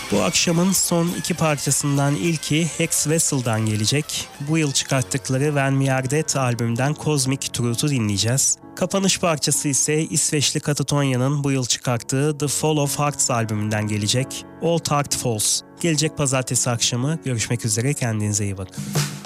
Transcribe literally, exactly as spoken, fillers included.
Bu akşamın son iki parçasından ilki Hex Vessel'dan gelecek. Bu yıl çıkarttıkları When We Are Dead albümden Cosmic Truth'u dinleyeceğiz. Kapanış parçası ise İsveçli Katatonya'nın bu yıl çıkarttığı The Fall of Hearts albümünden gelecek. All Heart Falls. Gelecek pazartesi akşamı görüşmek üzere, kendinize iyi bakın.